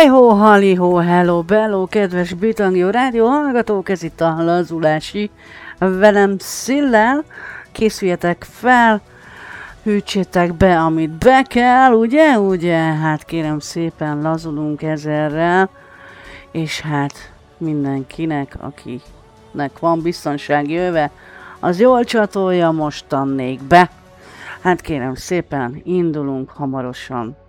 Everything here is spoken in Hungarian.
Hey-ho, hali-ho, hello, bello, kedves Britannia Rádió hallgatók, ez itt a lazulási velem Szillel. Készüljetek fel, hűtsétek be, amit be kell, ugye? Hát kérem szépen, lazulunk ezerrel, és hát mindenkinek, akinek van biztonsági öve, az jól csatolja mostannék be. Hát kérem szépen, indulunk hamarosan.